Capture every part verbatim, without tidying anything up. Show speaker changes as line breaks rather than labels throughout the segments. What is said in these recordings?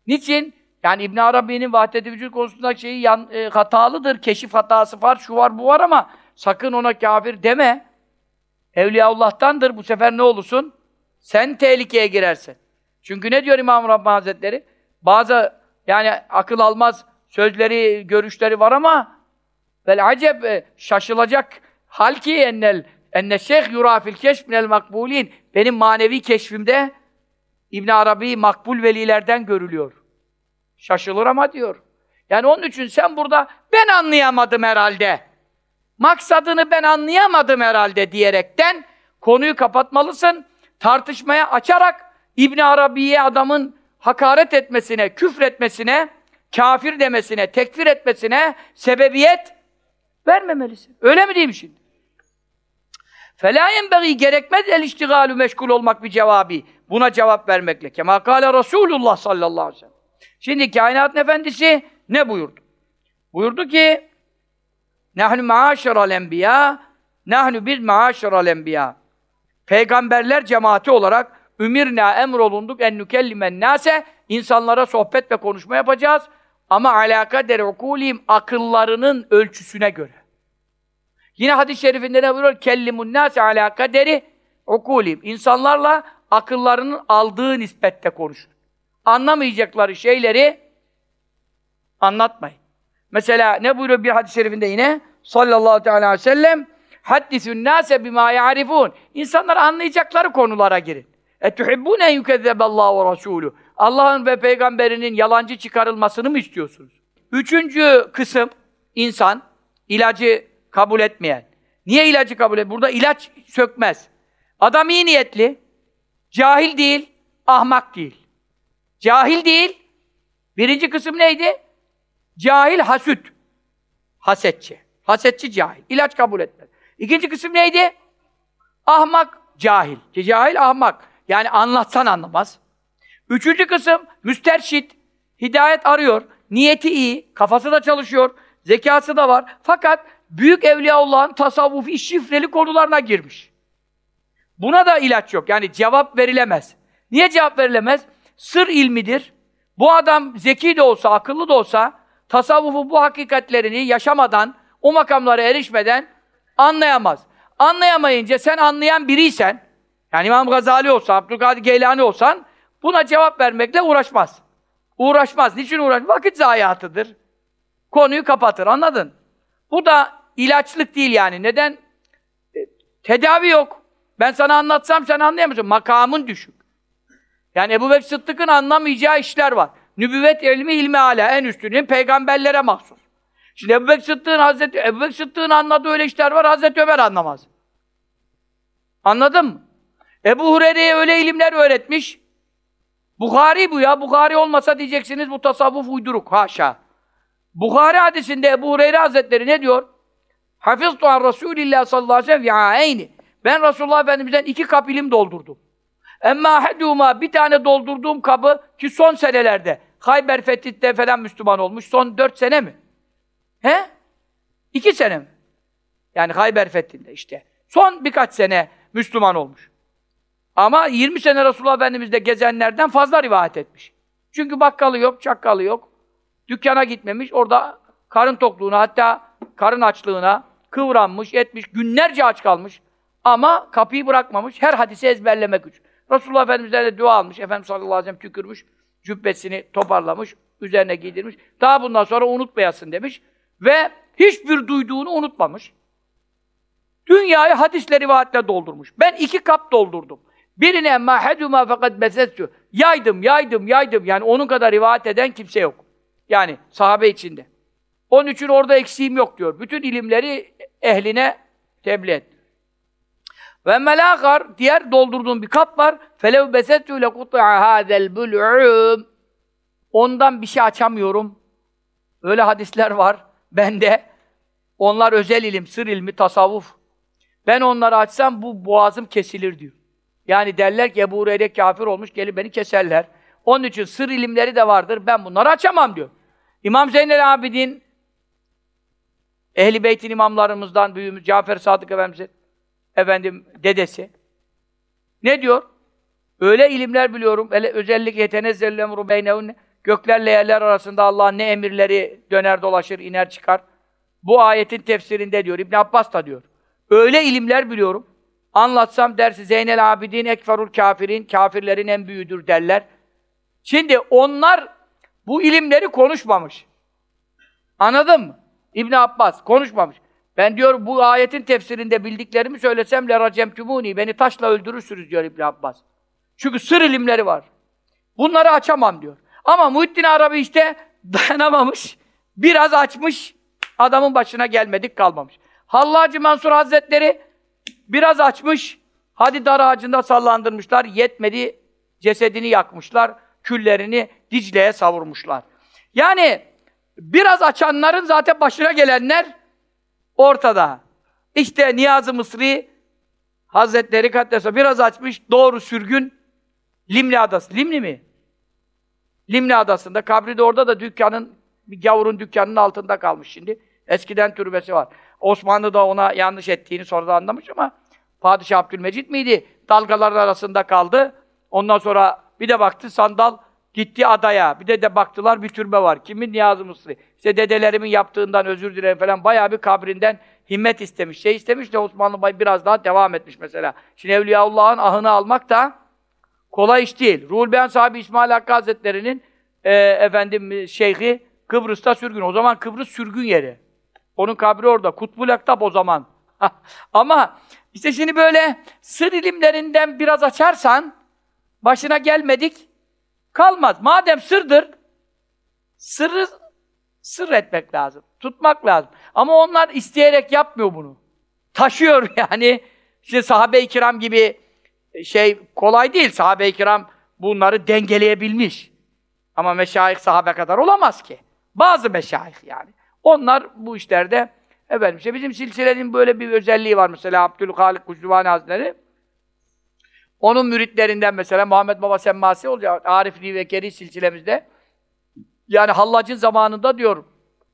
Niçin? Yani İbn Arabi'nin vahdet-i vücud konusundaki şeyi yan, e, hatalıdır. Keşif hatası var, şu var, bu var ama sakın ona kafir deme. Evliyaullah'tandır. Bu sefer ne olursun? Sen tehlikeye girersin. Çünkü ne diyor İmam Rabbani Hazretleri? Bazı yani akıl almaz sözleri, görüşleri var ama vel acep e, şaşılacak hal ki ennel enne şeyh yura fil keşf minel makbulin. Benim manevi keşfimde İbn Arabi makbul velilerden görülüyor. Şaşılır ama diyor. Yani onun için sen burada ben anlayamadım herhalde. Maksadını ben anlayamadım herhalde diyerekten konuyu kapatmalısın. Tartışmaya açarak İbn Arabi'ye adamın hakaret etmesine, küfretmesine, kafir demesine, tekfir etmesine sebebiyet vermemelisin. Öyle mi diyeyim şimdi? فَلَا يَنْبَغِي gerekmez el-iştigalü meşgul olmak bir cevabı. Buna cevap vermekle. Kema kâle Resulullah sallallahu aleyhi ve sellem. Şimdi kainatın efendisi ne buyurdu? Buyurdu ki nahnu ma'aşeral enbiya nahnu biz ma'aşeral enbiya. Peygamberler cemaati olarak ümirna emrolunduk en nükellimen nase, insanlara sohbet ve konuşma yapacağız ama alâ der ukulîm, akıllarının ölçüsüne göre. Yine hadis-i şerifinde ne buyuruyor? Kellimun nase alâ kaderi ukulîm. İnsanlarla akıllarının aldığı nispette konuşun. Anlamayacakları şeyleri anlatmayın. Mesela ne buyuruyor bir hadis-i şerifinde yine? Sallallahu aleyhi ve sellem haddisün nase bimâ ya'rifûn. İnsanlar anlayacakları konulara girin. Etuhibbûne en yukezzebeallâhu ve rasûlû. Allah'ın ve peygamberinin yalancı çıkarılmasını mı istiyorsunuz? Üçüncü kısım insan ilacı kabul etmeyen. Niye ilacı kabul etmiyor? Burada ilaç sökmez. Adam iyi niyetli, cahil değil, ahmak değil. Cahil değil. Birinci kısım neydi? Cahil hasüt. Hasetçi. Hasetçi cahil. İlaç kabul etmez. İkinci kısım neydi? Ahmak, cahil. Cahil, ahmak. Yani anlatsan anlamaz. Üçüncü kısım müsterşit. Hidayet arıyor. Niyeti iyi. Kafası da çalışıyor. Zekası da var. Fakat büyük evliyaullah'ın tasavvufi şifreli konularına girmiş. Buna da ilaç yok. Yani cevap verilemez. Niye cevap verilemez? Sır ilmidir. Bu adam zeki de olsa, akıllı da olsa tasavvufu bu hakikatlerini yaşamadan, o makamlara erişmeden anlayamaz. Anlayamayınca sen anlayan biriysen, yani İmam Gazali olsa, Abdülkadir Geylani olsan buna cevap vermekle uğraşmaz. Uğraşmaz. Niçin uğraşmaz? Vakit zayiatıdır. Konuyu kapatır. Anladın? Bu da ilaçlık değil yani. Neden? E, tedavi yok. Ben sana anlatsam sen anlayamazsın. Makamın düşük. Yani Ebubekir Sıddık'ın anlamayacağı işler var. Nübüvvet ilmi, ilmi âlâ, en üstünün peygamberlere mahsus. Şimdi Ebubekir Sıddık'ın Hazreti Ebubekir Sıddık'ın anladığı öyle işler var, Hazreti Ömer anlamaz. Anladın mı? Ebu Hureyre'ye öyle ilimler öğretmiş. Buhari bu ya. Buhari olmasa diyeceksiniz bu tasavvuf uyduruk. Haşa. Buhari hadisinde Ebu Hureyre Hazretleri ne diyor? Hafiztu an Resulillah sallallahu aleyhi ve sellem ya'ayni. Ben Resulullah Efendimiz'den iki kap ilim doldurdum. Emmâ ahedûmâ, bir tane doldurduğum kabı ki son senelerde Hayber Fethi'de falan Müslüman olmuş. Son dört sene mi? He? İki sene mi? Yani Hayber Fethi'nde işte. Son birkaç sene Müslüman olmuş. Ama yirmi sene Resulullah Efendimiz'de gezenlerden fazla rivayet etmiş. Çünkü bakkalı yok, çakkalı yok. Dükkana gitmemiş, orada karın tokluğuna, hatta karın açlığına kıvranmış, etmiş, günlerce aç kalmış. Ama kapıyı bırakmamış, her hadisi ezberlemek için. Resulullah Efendimiz'den de dua almış, Efendimiz sallallahu aleyhi ve sellem tükürmüş, cübbesini toparlamış, üzerine giydirmiş. Daha bundan sonra unutmayasın demiş. Ve hiçbir duyduğunu unutmamış. Dünyayı hadisle, rivayetle doldurmuş. Ben iki kap doldurdum. Birine emmâ hedûmâ fekad besestü. Yaydım, yaydım, yaydım. Yani onun kadar rivayet eden kimse yok. Yani sahabe içinde. Onun için orada eksiğim yok diyor. Bütün ilimleri ehline tebliğ et. Ve melâgar, diğer doldurduğum bir kap var. Felev besettü lekut'a hâzel bul'ûm. Ondan bir şey açamıyorum. Öyle hadisler var bende. Onlar özel ilim, sır ilmi, tasavvuf. Ben onları açsam bu boğazım kesilir diyor. Yani derler ki Ebu Hureyre kafir olmuş, gelip beni keserler. Onun için sır ilimleri de vardır. Ben bunları açamam diyor. İmam Zeynel Abidin, Ehl-i Beyt'in imamlarımızdan büyüğümüz Cafer Sadık Efendimiz'in efendim dedesi. Ne diyor? Öyle ilimler biliyorum. Özellikle yetenezzellü emru beynehunne. Göklerle yerler arasında Allah'ın ne emirleri döner dolaşır, iner çıkar. Bu ayetin tefsirinde diyor. İbn Abbas da diyor. Öyle ilimler biliyorum. Anlatsam dersi Zeynel Abidin ekferul kafirin, kafirlerin en büyüğüdür derler. Şimdi onlar bu ilimleri konuşmamış. Anladın mı? İbn Abbas konuşmamış. Ben diyor bu ayetin tefsirinde bildiklerimi söylesem le racemtumuni, beni taşla öldürürsünüz diyor İbn Abbas. Çünkü sır ilimleri var. Bunları açamam diyor. Ama Muhittin Arabi işte dayanamamış. Biraz açmış. Adamın başına gelmedik kalmamış. Hallacı Mansur Hazretleri biraz açmış. Hadi dar ağacında sallandırmışlar. Yetmedi. Cesedini yakmışlar. Küllerini Dicle'ye savurmuşlar. Yani biraz açanların zaten başına gelenler ortada. İşte Niyazi Mısri Hazretleri Kaddesa biraz açmış. Doğru sürgün Limni Adası. Limni mi? Limni Adası'nda. Kabri de orada da dükkanın, bir gavurun dükkanının altında kalmış şimdi. Eskiden türbesi var. Osmanlı da ona yanlış ettiğini sonra anlamış ama Padişah Abdülmecit miydi? Dalgaların arasında kaldı. Ondan sonra bir de baktı sandal gitti adaya. Bir de de baktılar bir türbe var. Kimin? Niyazi Mısri. İşte dedelerimin yaptığından özür dilerim falan. Bayağı bir kabrinden himmet istemiş. Şey istemiş de Osmanlı Bey biraz daha devam etmiş mesela. Şimdi Evliyaullah'ın ahını almak da kolay iş değil. Ruhul Beyan sahibi İsmail Hakkı Hazretleri'nin e, efendim şeyhi Kıbrıs'ta sürgün. O zaman Kıbrıs sürgün yeri. Onun kabri orada. Kutbul Aktap o zaman. Ama işte şimdi böyle sır ilimlerinden biraz açarsan başına gelmedik kalmaz. Madem sırdır, sırrı sır etmek lazım. Tutmak lazım. Ama onlar isteyerek yapmıyor bunu. Taşıyor yani. İşte sahabe-i kiram gibi şey kolay değil. Sahabe-i kiram bunları dengeleyebilmiş. Ama meşayih sahabe kadar olamaz ki. Bazı meşayih yani. Onlar bu işlerde efendim işte bizim silsilenin böyle bir özelliği var mesela Abdülhalik Kucduvani Hazretleri. Onun müritlerinden mesela Muhammed Baba Semmasi olacak Arif Rivekeri silsilemizde. Yani Hallac'ın zamanında diyor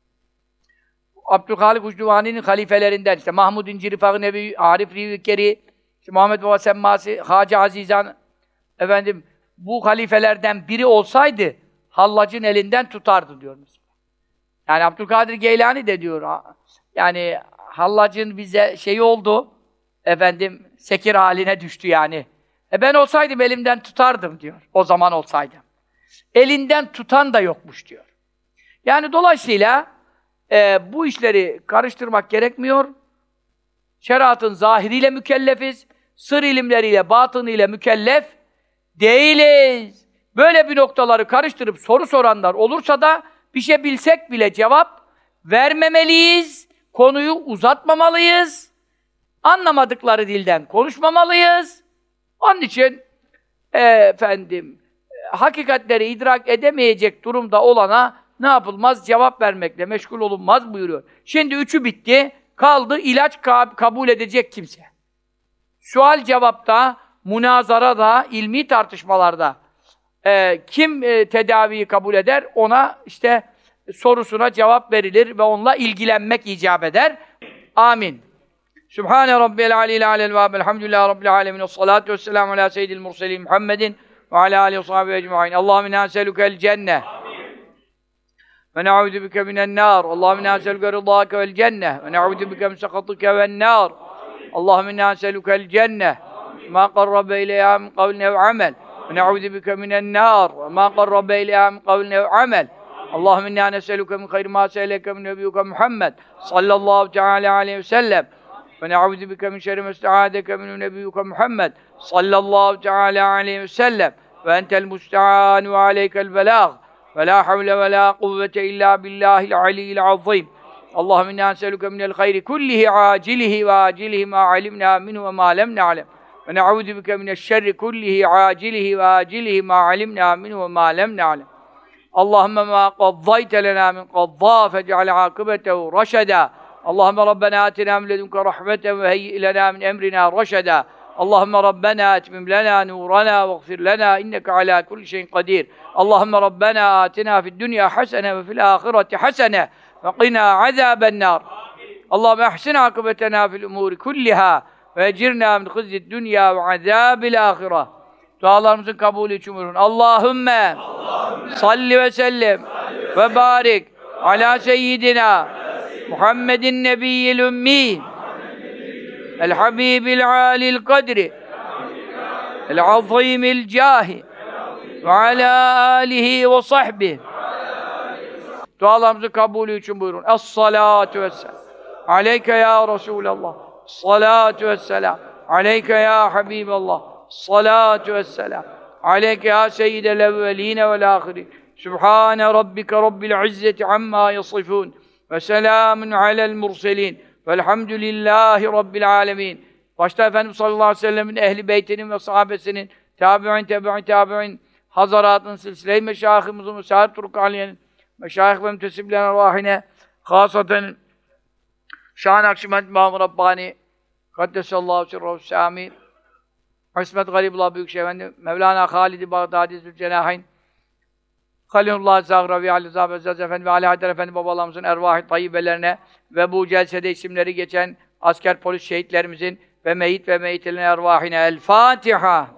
Abdülhalik Kucduvani'nin halifelerinden işte Mahmud İnci Rifak Nevi, Arif Rivekeri, işte Muhammed Baba Semmasi, Hacı Azizan efendim bu halifelerden biri olsaydı Hallac'ın elinden tutardı diyor mesela. Yani Abdülkadir Geylani de diyor, yani Hallac'ın bize şeyi oldu, efendim, sekir haline düştü yani. E ben olsaydım elimden tutardım diyor, o zaman olsaydım. Elinden tutan da yokmuş diyor. Yani dolayısıyla e, bu işleri karıştırmak gerekmiyor. Şeriatın zahiriyle mükellefiz, sır ilimleriyle, batınıyla mükellef değiliz. Böyle bir noktaları karıştırıp soru soranlar olursa da bir şey bilsek bile cevap vermemeliyiz, konuyu uzatmamalıyız, anlamadıkları dilden konuşmamalıyız. Onun için e, efendim, e, hakikatleri idrak edemeyecek durumda olana ne yapılmaz? Cevap vermekle meşgul olunmaz buyuruyor. Şimdi üçü bitti, kaldı ilaç kab kabul edecek kimse. Sual cevapta, münazarada, ilmi tartışmalarda e, kim e, tedaviyi kabul eder? Ona işte sorusuna cevap verilir ve onunla ilgilenmek icap eder. Amin. Sübhane Rabbiyel Aliyyil Alel ve Elhamdülillahi Rabbil Alemin. Esselatu vesselamu ala seyyidil murselin Muhammedin ve ala alihi ve sahbihi ecma'in. Allahümme inna nes'elukel cenneh ve ne'ûzu bike minen nâr. Allahümme inna nes'eluke rıdâke vel cenneh ve ne'ûzu bike min sekhatike ven nâr. Allahümme inna nes'elukel cenneh ma qarrabe ileyha min kavlin ev amel ve ne'ûzu bike minen nâr ve ma qarrabe ileyha min kavlin ev amel. Allahümme inna nes'eluke min hayri ma se'eleke min nebiyyuke Muhammed sallallahu teâlâ aleyhi ve sellem ve ne'ûzu bike min şerri mesta'âdeke min nebiyyuke Muhammed sallallahu teâlâ aleyhi ve sellem ve entel musta'an ve aleykel belâg ve la havle ve la kuvvete illa billahil aliyyil azîm. Allahümme inna nes'eluke minel hayri kullihi acilihi ve acilihi ma alimna minhu ve ma lem na'lem ve ne'ûzu bike mineşşerri kullihi acilihi ve acilihi ma alimna minhu ve ma lem na'lem. Allahümme ma qaddayte lena min qadda fec'al akibetehu raşeda. Allahümme Rabbena atina min ledunke rahmeten ve heyyi lena min emrina raşeda. Allahümme Rabbena etmim lena nurana ve gfir lena inneke ala kulli şeyin kadir. Allahümme Rabbena atina fid dünya hasene ve fil ahireti hasene ve qina azaben nar. Allahümme ahsin akibetena fil umuri kulliha ve ecirna min khizyid dünya ve azabil ahire. Dualarımızın kabulü için buyurun. Allahümme, Allahümme salli ve sellem ve barik ala seyyidina Muhammedin nebiyyil ümmi el habibil alil kadri el azimil cahi ve ala alihi ve sahbihi. Dualarımızın kabulü için buyurun. Es-salatu vesselam aleyke ya Resulallah. Es-salatu vesselam aleyke ya Habiballah. Es-salatu vesselam aleyke ya seyyidel evveline vel ahirin. Sübhane rabbike rabbil izzeti amma yasifun ve selamun alel murselin velhamdülillahi rabbil alemin. Başta Efendimiz sallallahu aleyhi ve sellemin ehli beytinin ve sahabesinin tabi'in tebi'in tabi'in hazaratın silsile-i meşayihimizin müsaade turuk aliyenin meşayih ve mütesiblerin arvahine hasaten Şah-ı Nakşibend İmam-ı Rabbani Kaddesallahu sirruhu sâmi İsmet Garibullah Büyükşehir Efendi Mevlana Halid-i Bağdadi Zülcenahayn Halilullah Zagravi Ali Zahab Ezzaz Efendi ve Ali Haydar Efendi babalarımızın ervah-ı tayyibelerine ve bu celsede isimleri geçen asker polis şehitlerimizin ve meyit ve meyitlerin ervahine El Fatiha.